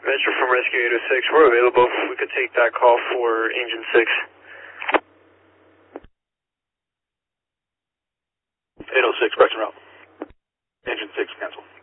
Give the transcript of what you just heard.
Metro from Rescue 806, we're available. We could take that call for Engine 6. 806, correction route. Engine 6, cancel.